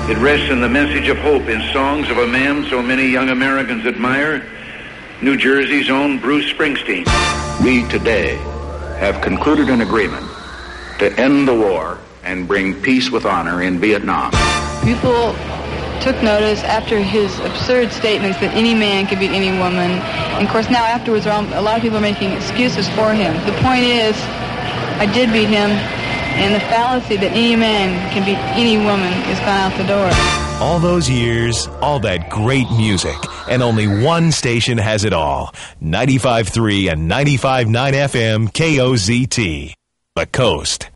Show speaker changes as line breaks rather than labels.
It rests in the message of hope in songs of a man so many young Americans admire, New Jersey's own Bruce Springsteen.
We today have concluded an agreement to end the war and bring peace with honor in Vietnam.
People took notice after his absurd statements that any man could beat any woman. And of course now afterwards a lot of people are making excuses for him. The point is, I did beat him, and the fallacy that any man can beat any woman is gone out the door.
All those years, all that great music, and only one station has it all. 95.3 and 95.9 FM KOZT. The Coast.